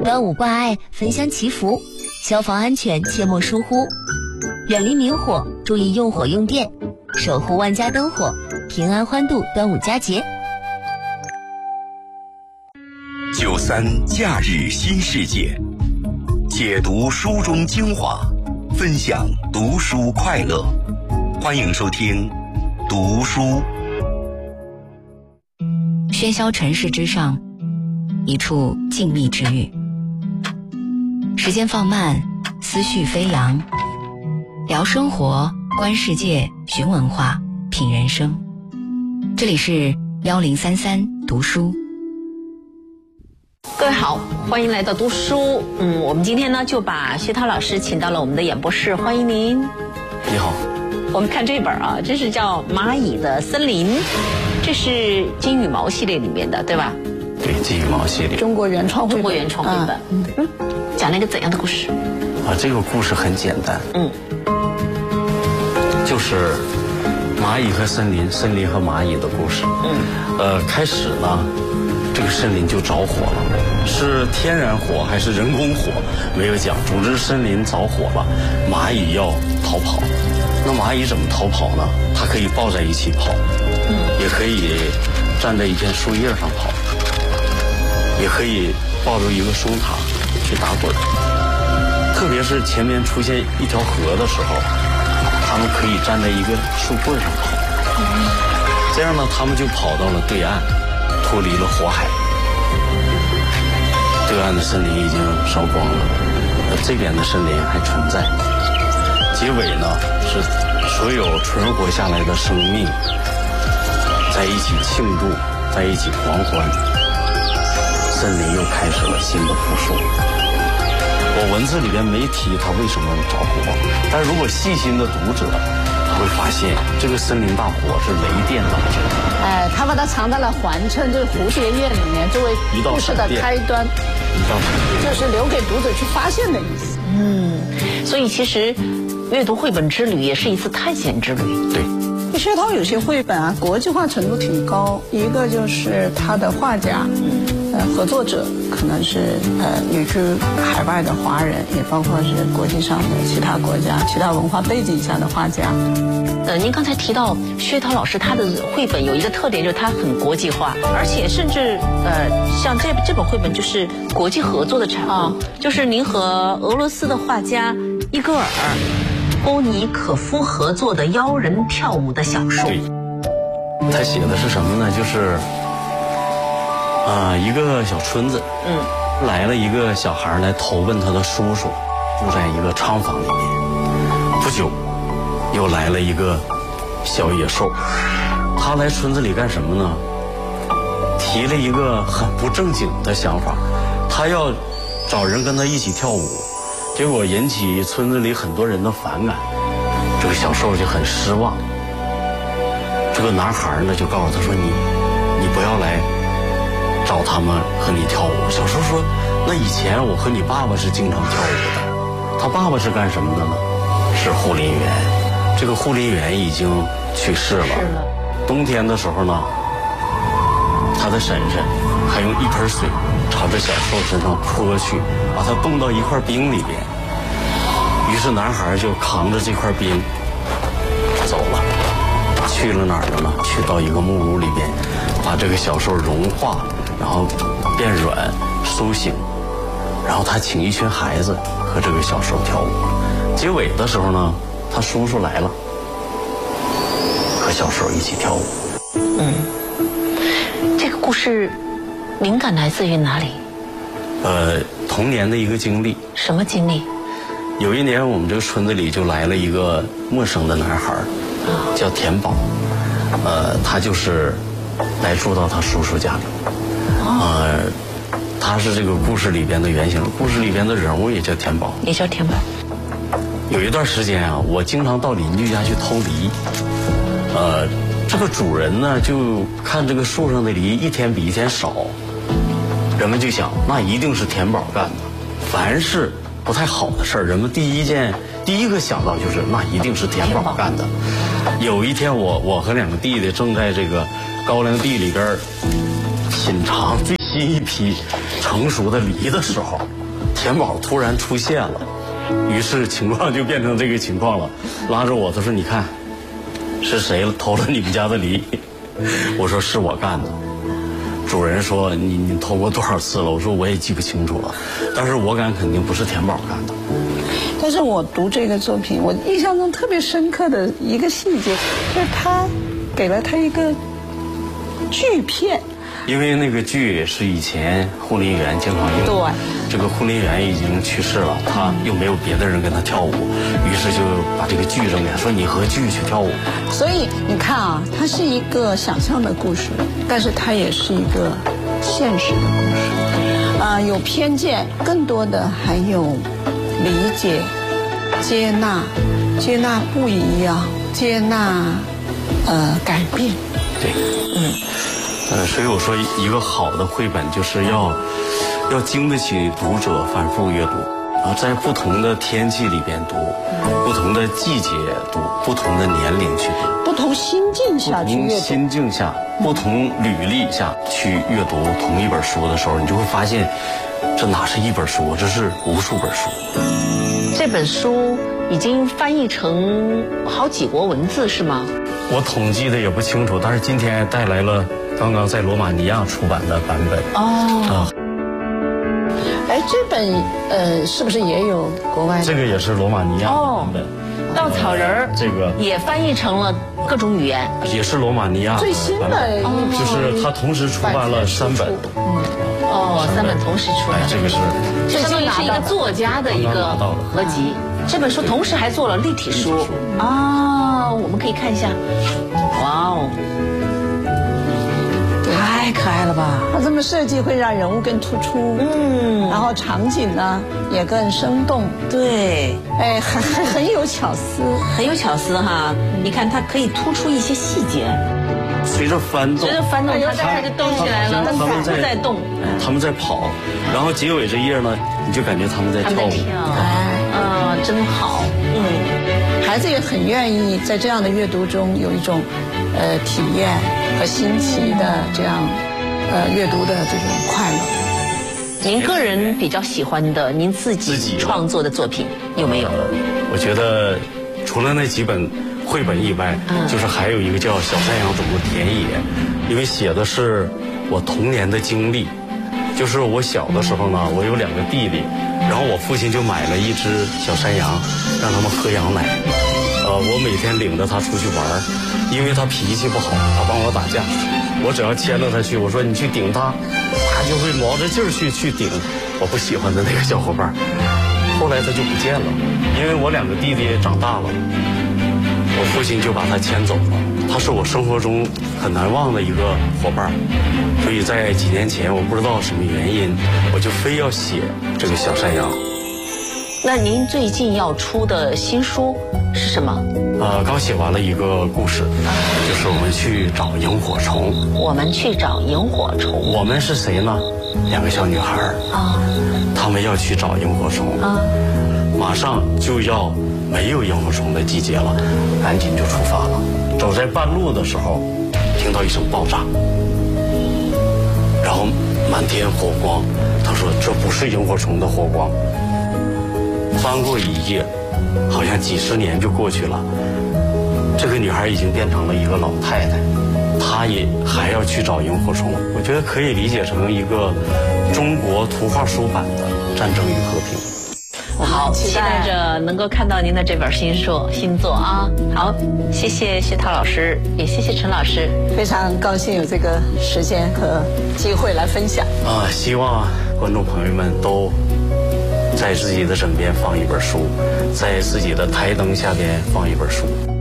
端午挂碍，分享祈福，消防安全切莫疏忽，远离明火，注意用火用电，守护万家灯火，平安欢度端午佳节。 93假日新世界，解读书中精华，分享读书快乐。欢迎收听读书。 喧嚣尘世之上，一处静谧之域。时间放慢，思绪飞扬，聊生活，观世界，寻文化，品人生。这里是1033读书。 各位好，欢迎来到读书。我们今天呢就把薛涛老师请到了我们的演播室，欢迎您。 你好。 我们看这本啊，这是叫《蚂蚁的森林》，这是金羽毛系列里面的，对吧？ 对，金羽毛系列， 中国原创绘本。讲了一个怎样的故事？ 这个故事很简单。就是蚂蚁和森林，森林和蚂蚁的故事。开始呢，这个森林就着火了，是天然火还是人工火没有讲。总之森林着火了，蚂蚁要逃跑。那蚂蚁怎么逃跑呢？它可以抱在一起跑，也可以站在一片树叶上跑，也可以抱住一个松塔去打滚。特别是前面出现一条河的时候，它们可以站在一个树棍上跑。这样呢，它们就跑到了对岸，脱离了火海。对岸的森林已经烧光了，这边的森林还存在。结尾呢，是所有存活下来的生命在一起庆祝，在一起狂欢，森林又开始了新的复苏。我文字里边没提它为什么着火，但如果细心的读者，他会发现这个森林大火是雷电导致的。 他把它藏在了环衬，就是蝴蝶叶里面，作为故事的开端，就是留给读者去发现的意思。 所以其实阅读绘本之旅也是一次探险之旅。 对， 薛涛有些绘本国际化程度挺高，一个就是他的画家，合作者可能是旅居海外的华人，也包括是国际上的其他国家、其他文化背景下的画家。 您刚才提到薛涛老师他的绘本有一个特点，就是他很国际化，而且甚至像这本绘本就是国际合作的产物，就是您和俄罗斯的画家伊戈尔波尼可夫合作的妖人跳舞的小说。 对，他写的是什么呢？就是一个小村子，来了一个小孩来投奔他的叔叔，住在一个仓房里面。不久，又来了一个小野兽，他来村子里干什么呢？提了一个很不正经的想法，他要找人跟他一起跳舞。结果引起村子里很多人的反感，这个小兽就很失望。这个男孩呢就告诉他说：“你不要来找他们和你跳舞。”小兽说：“那以前我和你爸爸是经常跳舞的。”他爸爸是干什么的呢？是护林员。这个护林员已经去世了。冬天的时候呢，他的婶婶还用一盆水朝着小兽身上泼去，把它冻到一块冰里边。于是男孩就扛着这块冰走了，去了哪儿了呢？去到一个木屋里边，把这个小兽融化，然后变软苏醒，然后他请一群孩子和这个小兽跳舞。结尾的时候呢，他叔叔来了，和小兽一起跳舞。 这个故事灵感来自于哪里？ 童年的一个经历。 什么经历？ 有一年我们这个村子里就来了一个陌生的男孩，叫田宝。他就是来住到他叔叔家里。他是这个故事里边的原型，故事里边的人物也叫田宝。 也叫田宝。 有一段时间啊，我经常到邻居家去偷梨。这个主人呢就看这个树上的梨一天比一天少，人们就想那一定是田宝干的。凡是不太好的事儿，人们第一个想到就是那一定是田宝干的。有一天我和两个弟弟正在这个高粱地里边品尝最新新一批成熟的梨的时候，田宝突然出现了，于是情况就变成这个情况了。拉着我，他说：“你看，是谁偷了你们家的梨？”我说：“是我干的。”主人说：“你偷过多少次了？”我说：“我也记不清楚了，但是我敢肯定不是田宝干的。” 但是我读这个作品，我印象中特别深刻的一个细节，就是他给了他一个锯片。 因为那个锯是以前护林员经常用的， 对， 这个护林员已经去世了，他又没有别的人跟他跳舞，于是就把这个锯扔给他，说你和锯去跳舞。 所以你看啊，它是一个想象的故事，但是它也是一个现实的故事。有偏见，更多的还有理解、接纳不一样，接纳改变。 对，所以我说一个好的绘本就是要经得起读者反复阅读，在不同的天气里边读，不同的季节读，不同的年龄去读， 不同心境下去阅读， 不同心境下，不同履历下去阅读同一本书的时候，你就会发现，这哪是一本书，这是无数本书。 这本书已经翻译成好几国文字是吗？ 我统计的也不清楚，但是今天带来了刚刚在罗马尼亚出版的版本。 这本是不是也有国外的？ 这个也是罗马尼亚的版本。 稻草人这个也翻译成了各种语言， 也是罗马尼亚最新的一批， 就是它同时出版了3本。 3本同时出版， 这个是相当于是一个作家的一个合集。这本书同时还做了立体书我们可以看一下。哇哦，太可爱了吧！ 它这么设计会让人物更突出，然后场景呢也更生动。 对， 很有巧思， 很有巧思哈。你看它可以突出一些细节。 随着翻动， 它就动起来了，它们在动， 他们在跑，然后结尾这页呢，你就感觉他们在跳舞。 真好。 孩子也很愿意在这样的阅读中有一种体验和新奇的这样阅读的这种快乐。 您个人比较喜欢的，您自己创作的作品有没有？ 我觉得除了那几本绘本以外，就是还有一个叫《小山羊走入田野》，因为写的是我童年的经历。就是我小的时候呢，我有2个弟弟，然后我父亲就买了一只小山羊，让他们喝羊奶。我每天领着他出去玩，因为他脾气不好，他帮我打架。我只要牵着他去，我说你去顶他，他就会毛着劲儿去顶我不喜欢的那个小伙伴。后来他就不见了，因为我2个弟弟长大了，我父亲就把他牵走了。他是我生活中很难忘的一个伙伴，所以在几年前，我不知道什么原因，我就非要写这个小山羊。 那您最近要出的新书是什么？ 刚写完了一个故事，就是我们去找萤火虫。 我们去找萤火虫。 我们是谁呢？2个小女孩她们要去找萤火虫马上就要没有萤火虫的季节了，赶紧就出发了。走在半路的时候，听到一声爆炸，然后满天火光。他说这不是萤火虫的火光。翻过一页，好像几10年就过去了。这个女孩已经变成了一个老太太，她也还要去找萤火虫。我觉得可以理解成一个中国图画书版的《战争与和平》。 好，期待着能够看到您的这本新作啊！好，谢谢谢涛老师，也谢谢陈老师， 非常高兴有这个时间和机会来分享。 希望观众朋友们都在自己的枕边放一本书，在自己的台灯下边放一本书。